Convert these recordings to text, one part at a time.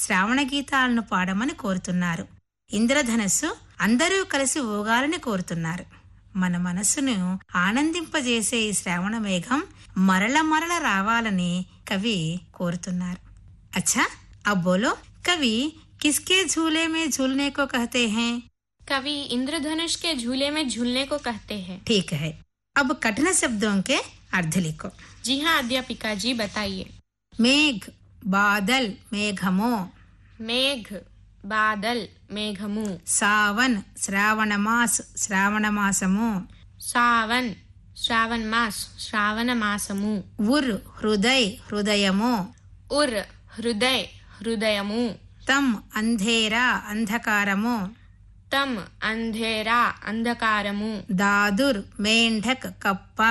శ్రావణ గీతాలను పాడమని కోరుతున్నారు. ఇంద్రధనస్సు అందరూ కలిసి ఊగాలని కోరుతున్నారు. మన మనసును ఆనందింపజేసే ఈ శ్రావణ మేఘం మరల మరల రావాలని కవి కోరుతున్నారు. अच्छा अब बोलो, कवि किसके झूले में झूलने को कहते हैं? कवि इंद्रधनुष के झूले में झूलने को कहते हैं। ठीक है, अब कठिन शब्दों के अर्थ लिखो। जी हाँ अध्यापिका जी, बताइए। मेघ, बादल, मेघमो। मेघ, बादल, मेघमु। सावन, श्रावण मास, श्रावण मासमु। सावन, श्रावण मास, श्रावण मासमु। उर, हृदय, हृदयमो। उर, हृदय, हृदयमु। तम, अंधेरा, अंधकारमो। तम, अंधेरा, अंधकारमु। दादुर, मेंढक, कप्पा।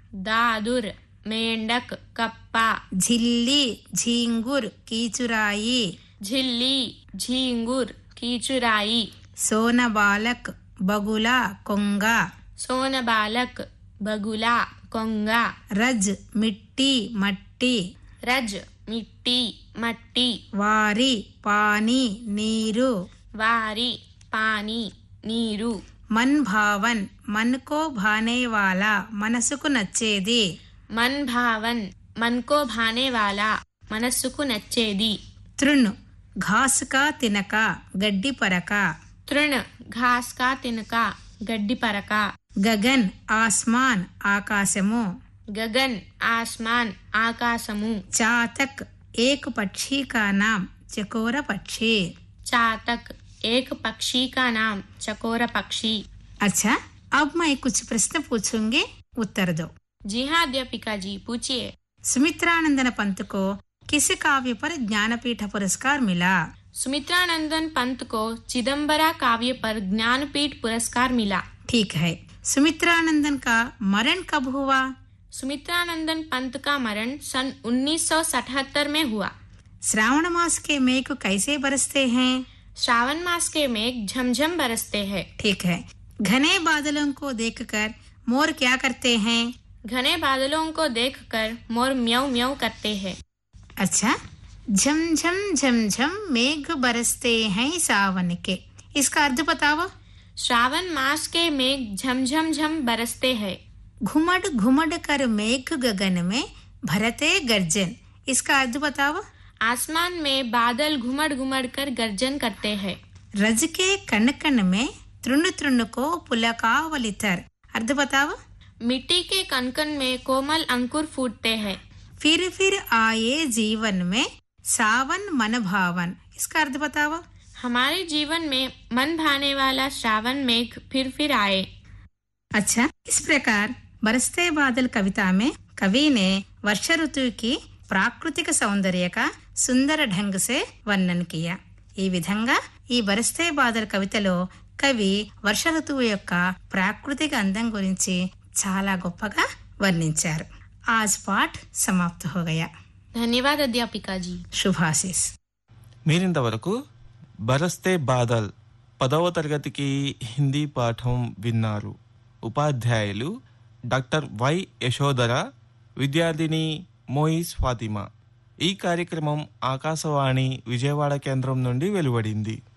दादुर, मेंढक, कप्पा। झिल्ली, झींगुर, कीचुराई। झिल्ली, झींगुर, कीचुराई। सोनबालक, बगुला, कोंगा। सोनबालक, बगुला, कोंगा। रज, मिट्टी, मट्टी। रज, मिट्टी, मट्टी। वारी, पानी, नीरू। वारी, पानी, नीरू। मन भावन, मन को भाने वाला, मनसुకు నచ్చేది। मन भावन, मन को भाने वाला, मनसुకు నచ్చేది। तृण, घास का तिनका, गड्डी परका। तृण, घास का तिनका, गड्डी परका। गगन, आसमान, आकाशमु। गगन, आसमान, आकाशमु। चातक, एक पक्षी का नाम, चकोर पक्षी। चातक, एक पक्षी का नाम, चकोर पक्षी। अच्छा, अब मैं कुछ प्रश्न पूछूंगी, उत्तर दो। जी हाँ अध्यापिका जी, पूछिए। सुमित्रानंदन पंत को किस काव्य पर ज्ञानपीठ पुरस्कार मिला? सुमित्रानंदन पंत को चिदम्बरा काव्य पर ज्ञानपीठ पुरस्कार मिला। ठीक है, सुमित्रानंदन का मरण कब हुआ? सुमित्रानंदन पंत का मरण सन 1977 में हुआ। श्रावण मास के मेघ कैसे बरसते हैं? श्रावण मास के मेघ झमझम बरसते हैं। ठीक है, घने बादलों को देखकर मोर क्या करते हैं? घने बादलों को देखकर मोर म्याऊ म्याऊ करते हैं। अच्छा, झमझम झमझम मेघ बरसते हैं सावन के, इसका अर्थ बताओ। श्रावण मास के मेघ झमझम झम बरसते हैं। घुमड़ घुमड़ कर मेघ गगन में भरते गर्जन, इसका अर्थ बताओ। आसमान में बादल घुमड़ घुमड़ कर गर्जन करते हैं। रज के कण कण में तृण तृण को पुलकावलितर, अर्थ बताओ। मिट्टी के कणकण में कोमल अंकुर फूटते हैं। फिर आए जीवन में सावन मन भावन, इसका अर्थ बताओ। हमारे जीवन में मन भाने वाला श्रावण मेघ फिर आए। अच्छा, इस प्रकार बरसते बादल कविता में कवि ने वर्षा ऋतु की प्राकृतिक सौंदर्य का सुंदर ढंग से वर्णन किया। ఈ విధంగా ఈ బరస్తే బాదల్ కవితలో కవి వర్ష ఋతువు యొక్క ప్రాకృతిక అందం గురించి చాలా గొప్పగా వర్ణించారు. आज पाठ समाप्त हो गया. धन्यवाद अध्यापिका जी. शुभाशीष. మీరింతవరకు బరస్తే బాదల్ 10వ తరగతికి హిందీ పాఠం విన్నారు. ఉపాధ్యాయులు డాక్టర్ వై యశోధర, విద్యార్థిని మోయిస్ ఫాతిమా. ఈ కార్యక్రమం ఆకాశవాణి విజయవాడ కేంద్రం నుండి వెలువడింది.